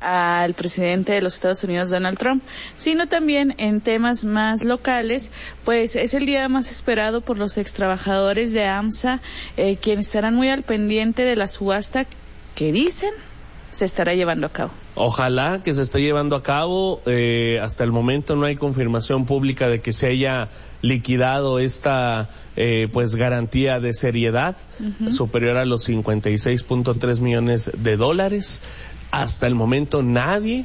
al presidente de los Estados Unidos, Donald Trump, sino también en temas más locales, pues es el día más esperado por los extrabajadores de AMSA, quienes estarán muy al pendiente de la subasta que dicen se estará llevando a cabo. Ojalá que se esté llevando a cabo. Hasta el momento no hay confirmación pública de que se haya liquidado esta pues garantía de seriedad superior a los 56.3 millones de dólares. Hasta el momento nadie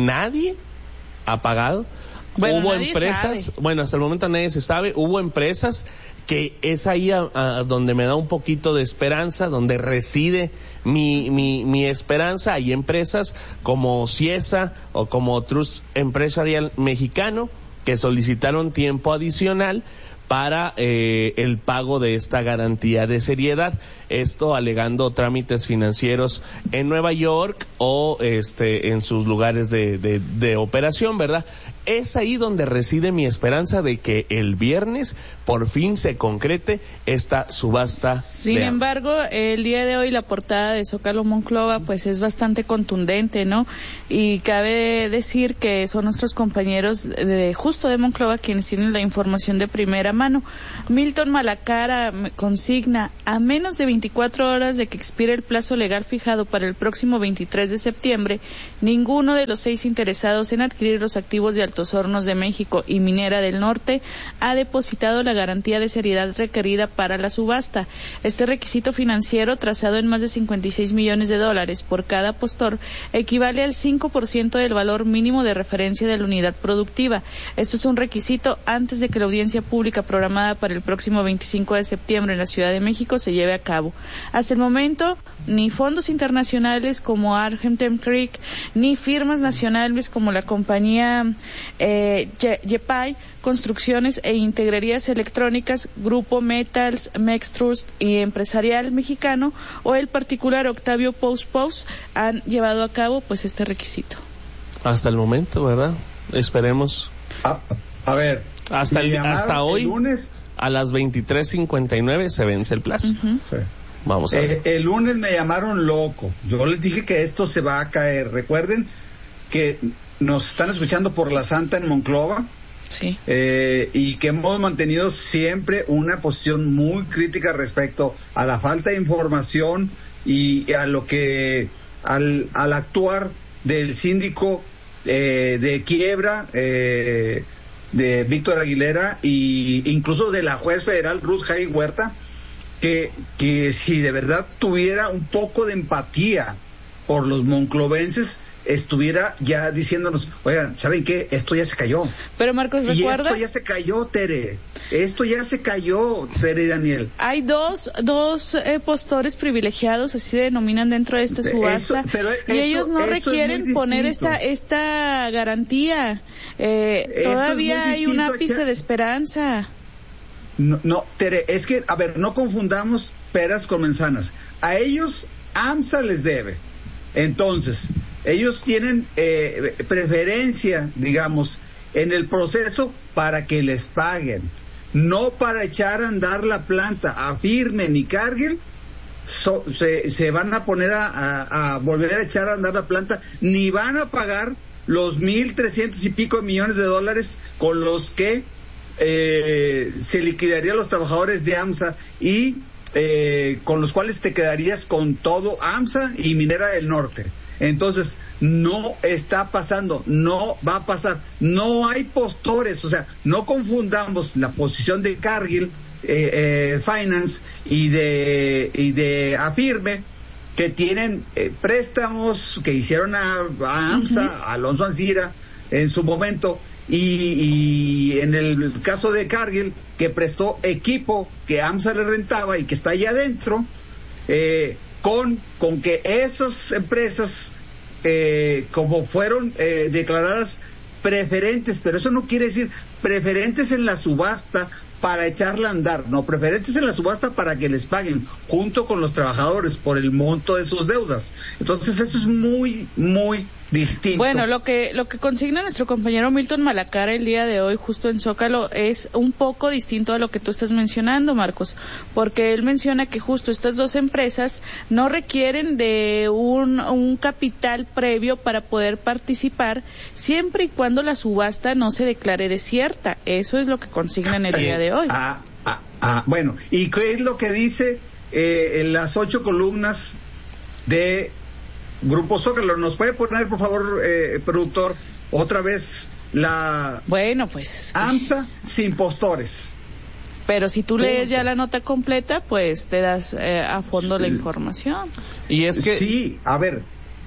ha pagado. Bueno, hubo empresas, sabe. Bueno, hasta el momento nadie se sabe. Hubo empresas que es ahí a donde me da un poquito de esperanza, donde reside mi esperanza. Hay empresas como Ciesa o como Trust Empresarial Mexicano que solicitaron tiempo adicional para el pago de esta garantía de seriedad, esto alegando trámites financieros en Nueva York o en sus lugares de operación, ¿verdad? Es ahí donde reside mi esperanza de que el viernes por fin se concrete esta subasta. Sin embargo, el día de hoy la portada de Zócalo Monclova pues es bastante contundente, ¿no? Y cabe decir que son nuestros compañeros justo de Monclova quienes tienen la información de primera mano. Milton Malacara consigna: a menos de 24 horas de que expire el plazo legal fijado para el próximo 23 de septiembre, ninguno de los 6 interesados en adquirir los activos de Altos Hornos de México y Minera del Norte ha depositado la garantía de seriedad requerida para la subasta. Este requisito financiero, trazado en más de 56 millones de dólares por cada postor, equivale al 5% del valor mínimo de referencia de la unidad productiva. Esto es un requisito antes de que la audiencia pública programada para el próximo 25 de septiembre en la Ciudad de México se lleve a cabo. Hasta el momento, ni fondos internacionales como Argentum Creek, ni firmas nacionales como la compañía Yepay Construcciones e Integrerías Electrónicas, Grupo Metals, Mextrust y Empresarial Mexicano o el particular Octavio Pous han llevado a cabo pues este requisito. Hasta el momento, ¿verdad? Esperemos. A ver, hasta hoy, el lunes, a las 23:59 se vence el plazo. Sí. Vamos a ver. El lunes me llamaron loco. Yo les dije que esto se va a caer. Recuerden que nos están escuchando por La Santa en Monclova. Sí. Y que hemos mantenido siempre una posición muy crítica respecto a la falta de información y a lo que al actuar del síndico de quiebra de Víctor Aguilera y incluso de la juez federal Ruth Jai Huerta, que si de verdad tuviera un poco de empatía por los monclovenses, estuviera ya diciéndonos: oigan, ¿saben qué? Esto ya se cayó. Pero Marcos, ¿recuerda? Esto ya se cayó, Tere. Esto ya se cayó, Tere y Daniel. Hay dos postores privilegiados, así se denominan dentro de esta subasta, y ellos no requieren poner esta garantía. Todavía hay un ápice de esperanza. No, Tere, es que, a ver, no confundamos peras con manzanas. A ellos AMSA les debe. Entonces, ellos tienen preferencia, digamos, en el proceso para que les paguen, no para echar a andar la planta. Afirme ni Cargill se van a poner a volver a echar a andar la planta, ni van a pagar los 1,300 y pico millones de dólares con los que se liquidarían los trabajadores de AMSA y con los cuales te quedarías con todo AMSA y Minera del Norte. Entonces, no está pasando, no va a pasar, no hay postores, o sea, no confundamos la posición de Cargill Finance y de Afirme, que tienen préstamos que hicieron a AMSA, a Alonso Ancira en su momento, y en el caso de Cargill, que prestó equipo que AMSA le rentaba y que está allá adentro, con que esas empresas como fueron declaradas preferentes, pero eso no quiere decir preferentes en la subasta para echarla a andar, no, preferentes en la subasta para que les paguen junto con los trabajadores por el monto de sus deudas. Entonces eso es muy, muy distinto. Bueno, lo que consigna nuestro compañero Milton Malacara el día de hoy justo en Zócalo es un poco distinto a lo que tú estás mencionando, Marcos, porque él menciona que justo estas dos empresas no requieren de un capital previo para poder participar, siempre y cuando la subasta no se declare desierta. Eso es lo que consignan el día de hoy. Bueno, ¿y qué es lo que dice en las 8 columnas de Grupo Zócalo? ¿Nos puede poner, por favor, productor, otra vez la... Bueno, pues... AMSA sin postores. Pero si tú lees ya la nota completa, pues te das a fondo la información. Y es que... Sí, a ver,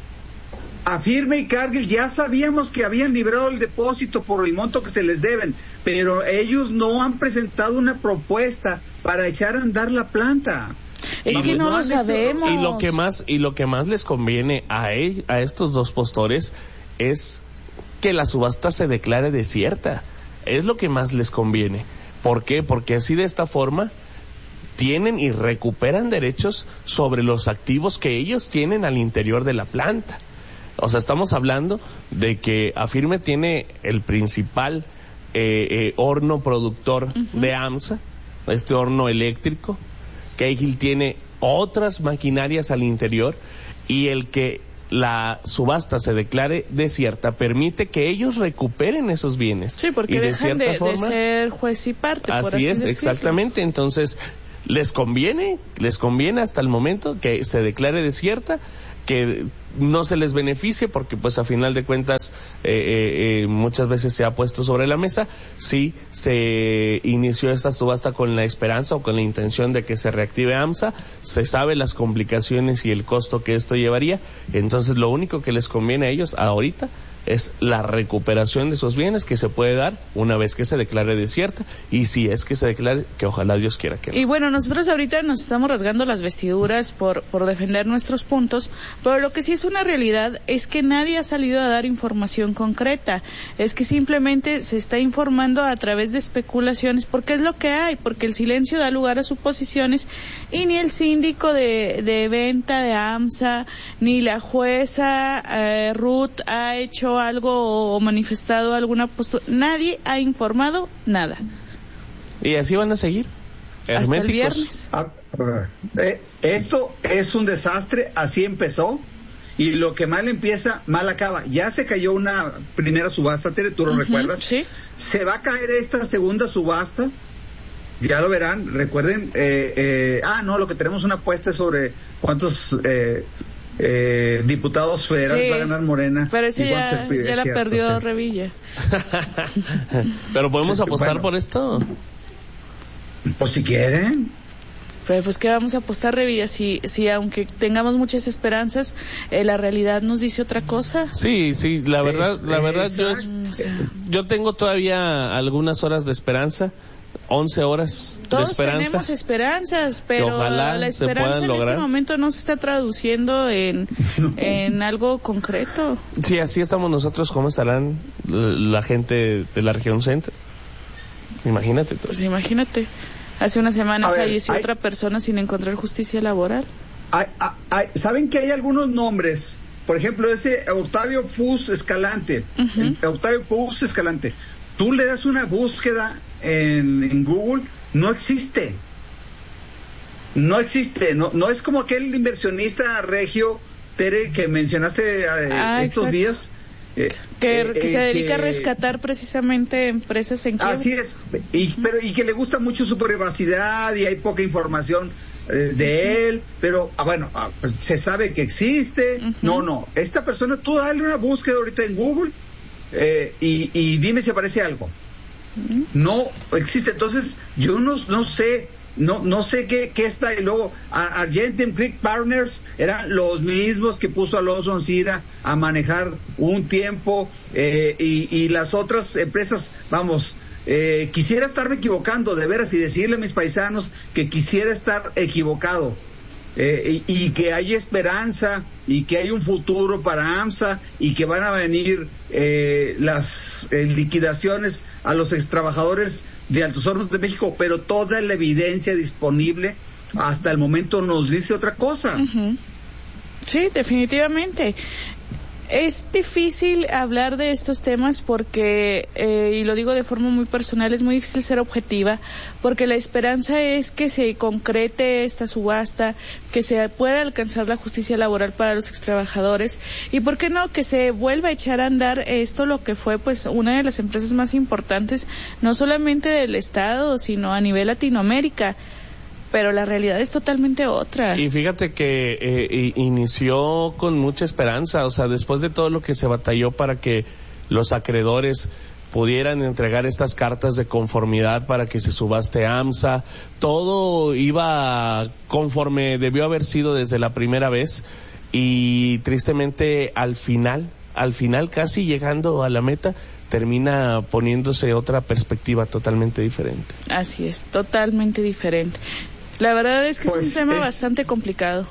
Afirme y Cargill ya sabíamos que habían librado el depósito por el monto que se les deben, pero ellos no han presentado una propuesta para echar a andar la planta. Es que no lo sabemos. Y lo que más les conviene a estos dos postores es que la subasta se declare desierta. Es lo que más les conviene. ¿Por qué? Porque así, de esta forma, tienen y recuperan derechos sobre los activos que ellos tienen al interior de la planta. O sea, estamos hablando de que Afirme tiene el principal horno productor de AMSA, este horno eléctrico. Cargill tiene otras maquinarias al interior, y el que la subasta se declare desierta permite que ellos recuperen esos bienes. Sí, porque y dejan de ser juez y parte. Así por así es, decirlo. exactamente. Entonces, les conviene hasta el momento que se declare desierta, que no se les beneficie, porque pues a final de cuentas muchas veces se ha puesto sobre la mesa. Sí, se inició esta subasta con la esperanza o con la intención de que se reactive AMSA. Se sabe las complicaciones y el costo que esto llevaría. Entonces, lo único que les conviene a ellos ahorita es la recuperación de esos bienes, que se puede dar una vez que se declare desierta, y si es que se declare, que ojalá Dios quiera que no. Y bueno, nosotros ahorita nos estamos rasgando las vestiduras por defender nuestros puntos, pero lo que sí es una realidad es que nadie ha salido a dar información concreta. Es que simplemente se está informando a través de especulaciones, porque es lo que hay, porque el silencio da lugar a suposiciones, y ni el síndico de venta de AMSA, ni la jueza Ruth ha hecho algo o manifestado alguna postura. Nadie ha informado nada. Y así van a seguir, herméticos. Hasta el viernes. Esto es un desastre, así empezó, y lo que mal empieza, mal acaba. Ya se cayó una primera subasta, Tere, ¿tú lo recuerdas? Sí. Se va a caer esta segunda subasta, ya lo verán. Recuerden, lo que tenemos una apuesta sobre cuántos diputados federales va a ganar Morena. Pero ese ya la perdió Revilla. Pero podemos apostar por esto. Pues si quieren. Pero pues ¿qué vamos a apostar, Revilla? Si aunque tengamos muchas esperanzas, la realidad nos dice otra cosa. Sí, la verdad yo tengo todavía algunas horas de esperanza. 11 horas Todos de esperanza. Tenemos esperanzas, pero ojalá la esperanza en este momento no se está traduciendo en algo concreto. Sí, así estamos nosotros. ¿Cómo estarán la gente de la región centro? Imagínate. Pues imagínate. Hace una semana falleció otra persona sin encontrar justicia laboral. ¿Saben que hay algunos nombres? Por ejemplo, ese Octavio Puz Escalante. Octavio Puz Escalante. Tú le das una búsqueda en Google, no existe. No es como aquel inversionista regio, Tere, que mencionaste estos días. Que se dedica a rescatar precisamente empresas en quiebra. Así es, y que le gusta mucho su privacidad y hay poca información de él, pero pues se sabe que existe. No, esta persona, tú dale una búsqueda ahorita en Google y dime si aparece algo. No existe. Entonces yo no sé qué está. Y luego Argentine Creek Partners eran los mismos que puso Alonso Ancira a manejar un tiempo, y las otras empresas, quisiera estarme equivocando de veras y decirle a mis paisanos que quisiera estar equivocado, y que hay esperanza y que hay un futuro para AMSA y que van a venir las liquidaciones a los extrabajadores de Altos Hornos de México, pero toda la evidencia disponible hasta el momento nos dice otra cosa. Sí, definitivamente. Es difícil hablar de estos temas porque, y lo digo de forma muy personal, es muy difícil ser objetiva, porque la esperanza es que se concrete esta subasta, que se pueda alcanzar la justicia laboral para los extrabajadores, y por qué no, que se vuelva a echar a andar esto, lo que fue pues una de las empresas más importantes, no solamente del Estado, sino a nivel Latinoamérica. Pero la realidad es totalmente otra. Y fíjate que inició con mucha esperanza, o sea, después de todo lo que se batalló para que los acreedores pudieran entregar estas cartas de conformidad para que se subaste AMSA, todo iba conforme debió haber sido desde la primera vez, y tristemente al final casi llegando a la meta, termina poniéndose otra perspectiva totalmente diferente. Así es, totalmente diferente. La verdad es que pues es un tema bastante complicado.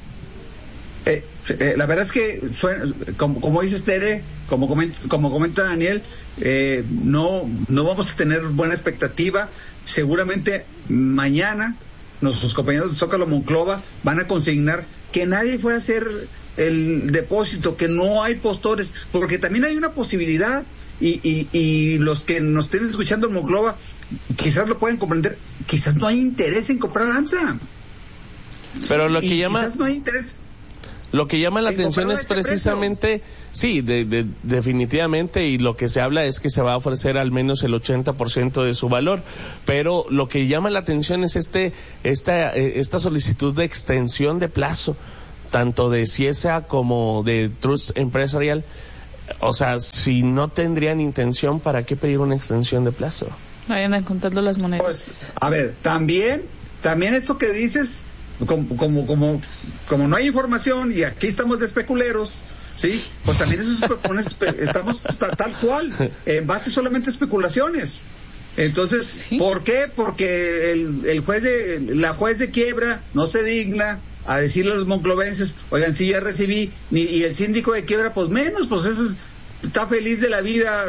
La verdad es que suena, como dices, Tere, como comenta Daniel, no vamos a tener buena expectativa. Seguramente mañana nuestros compañeros de Zócalo Monclova van a consignar que nadie fue a hacer el depósito, que no hay postores, porque también hay una posibilidad. Y los que nos estén escuchando en Monclova quizás lo pueden comprender, quizás no hay interés en comprar AMSA, pero lo que llama, quizás no hay interés. Lo que llama la atención es precisamente, sí, definitivamente, y lo que se habla es que se va a ofrecer al menos el 80% de su valor, pero lo que llama la atención es esta solicitud de extensión de plazo, tanto de Ciesa como de Trust Empresarial. O sea, si no tendrían intención, ¿para qué pedir una extensión de plazo? Ahí andan contando las monedas. Pues, a ver, también esto que dices, como no hay información y aquí estamos de especuleros, ¿sí? Pues también eso estamos tal cual, en base solamente a especulaciones. Entonces, ¿sí? ¿Por qué? Porque la juez de quiebra no se digna a decirle a los monclovenses, oigan, sí, ya recibí, y el síndico de quiebra, pues menos, pues ese está feliz de la vida,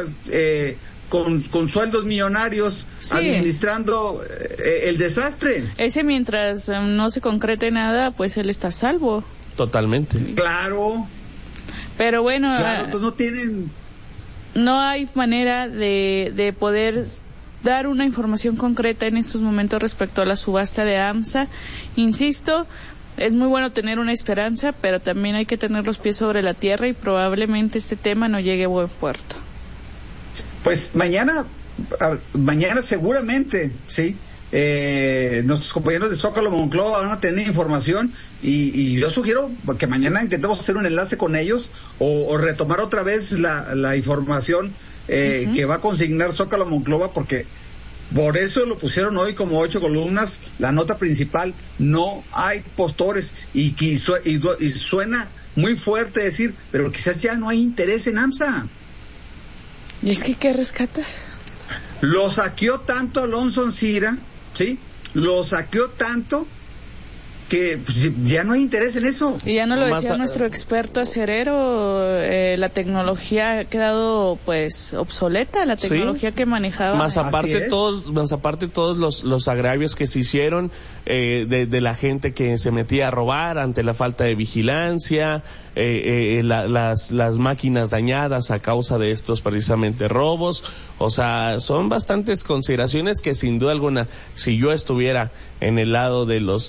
con sueldos millonarios, sí, administrando el desastre. Ese, mientras no se concrete nada, pues él está a salvo. Totalmente. Claro. Pero bueno, claro, no tienen... No hay manera de poder dar una información concreta en estos momentos respecto a la subasta de AMSA. Insisto, es muy bueno tener una esperanza, pero también hay que tener los pies sobre la tierra y probablemente este tema no llegue a buen puerto. Pues mañana seguramente, sí, nuestros compañeros de Zócalo Monclova van a tener información y yo sugiero que mañana intentemos hacer un enlace con ellos o retomar otra vez la información que va a consignar Zócalo Monclova, porque por eso lo pusieron hoy como 8 columnas, la nota principal: no hay postores, y suena muy fuerte decir, pero quizás ya no hay interés en AMSA. ¿Y es que qué rescatas? Lo saqueó tanto Alonso Ancira, ¿sí? Lo saqueó tanto que pues, ya no hay interés en eso. Y ya no lo decía nuestro experto acerero, la tecnología ha quedado pues obsoleta, la tecnología que manejaba. Más aparte todos los agravios que se hicieron de la gente que se metía a robar ante la falta de vigilancia, las máquinas dañadas a causa de estos precisamente robos. O sea, son bastantes consideraciones que sin duda alguna, si yo estuviera en el lado de los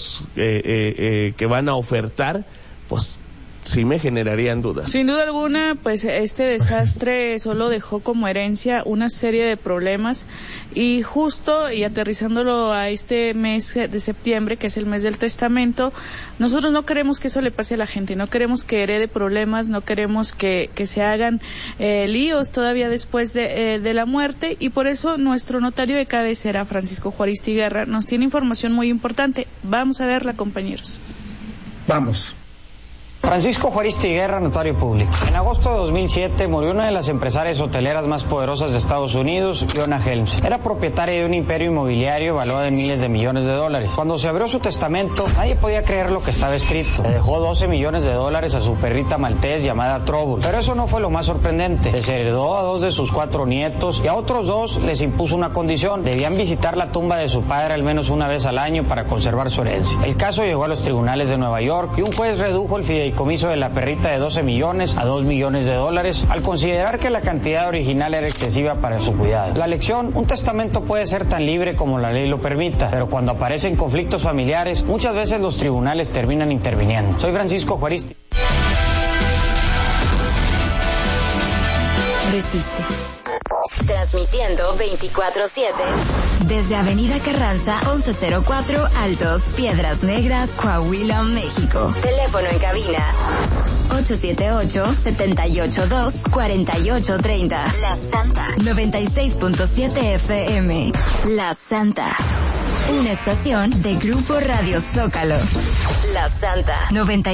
que van a ofertar, pues sí me generarían dudas. Sin duda alguna, pues este desastre solo dejó como herencia una serie de problemas, y justo y aterrizándolo a este mes de septiembre, que es el mes del testamento, nosotros no queremos que eso le pase a la gente, no queremos que herede problemas, no queremos que se hagan líos todavía después de la muerte, y por eso nuestro notario de cabecera, Francisco Juaristi Guerra, nos tiene información muy importante. Vamos a verla, compañeros. Vamos. Francisco Juaristi Guerra, notario público. En agosto de 2007 murió una de las empresarias hoteleras más poderosas de Estados Unidos, Fiona Helms. Era propietaria de un imperio inmobiliario valuado en miles de millones de dólares. Cuando se abrió su testamento, nadie podía creer lo que estaba escrito. Le dejó $12 millones a su perrita maltés llamada Trouble. Pero eso no fue lo más sorprendente. Les heredó a 2 de sus 4 nietos y a otros 2 les impuso una condición: debían visitar la tumba de su padre al menos una vez al año para conservar su herencia. El caso llegó a los tribunales de Nueva York y un juez redujo el fideicomiso fideicomiso de la perrita de 12 millones a 2 millones de dólares al considerar que la cantidad original era excesiva para su cuidado. La lección: un testamento puede ser tan libre como la ley lo permita, pero cuando aparecen conflictos familiares, muchas veces los tribunales terminan interviniendo. Soy Francisco Juaristi. Resiste. Transmitiendo 24/7 desde Avenida Carranza 1104 Altos, Piedras Negras, Coahuila, México. Teléfono en cabina 878-782-4830. La Santa 96.7 FM. La Santa, una estación de Grupo Radio Zócalo. La Santa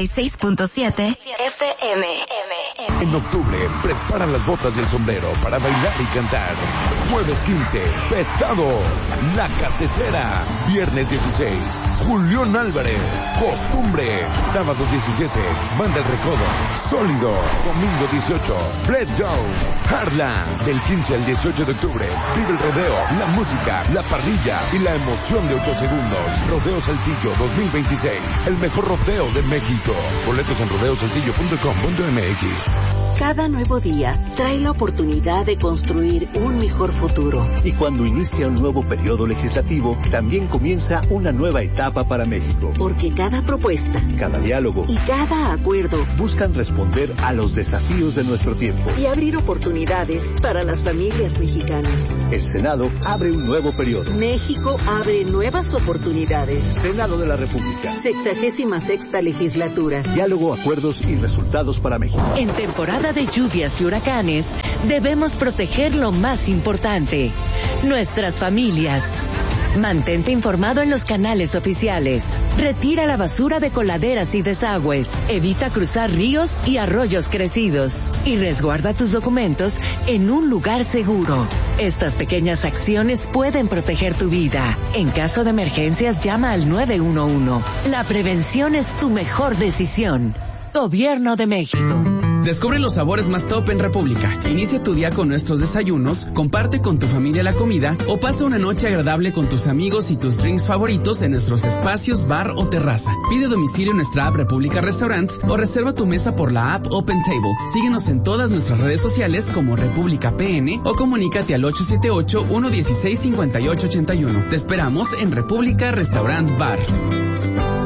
96.7 FM. En octubre, prepara las botas y el sombrero para bailar y cantar. Jueves 15, Pesado, La Casetera. Viernes 16, Julián Álvarez, Costumbre. Sábado 17, Banda El Recodo, Sólido. Domingo 18, Fred Down, Harlan. Del 15 al 18 de octubre, vive el rodeo, la música, la parrilla y la emoción de 8 segundos. Rodeo Saltillo 2026, el mejor rodeo de México. Boletos en rodeosaltillo.com.mx. Cada nuevo día trae la oportunidad de construir un mejor futuro. Y cuando inicia un nuevo periodo legislativo, también comienza una nueva etapa para México. Porque cada propuesta, cada diálogo y cada acuerdo buscan responder a los desafíos de nuestro tiempo y abrir oportunidades para las familias mexicanas. El Senado abre un nuevo periodo. México abre nuevas oportunidades. Senado de la República. 66ª legislatura. Diálogo, acuerdos y resultados para México. En temporada de lluvias y huracanes, debemos proteger lo más importante: nuestras familias. Mantente informado en los canales oficiales. Retira la basura de coladeras y desagües. Evita cruzar ríos y arroyos crecidos. Y resguarda tus documentos en un lugar seguro. Estas pequeñas acciones pueden proteger tu vida. En caso de emergencias, llama al 911. La prevención es tu mejor decisión. Gobierno de México. Descubre los sabores más top en República. Inicia tu día con nuestros desayunos, comparte con tu familia la comida o pasa una noche agradable con tus amigos y tus drinks favoritos en nuestros espacios bar o terraza. Pide domicilio en nuestra app República Restaurants o reserva tu mesa por la app Open Table. Síguenos en todas nuestras redes sociales como República PN o comunícate al 878-116-5881. Te esperamos en República Restaurant Bar.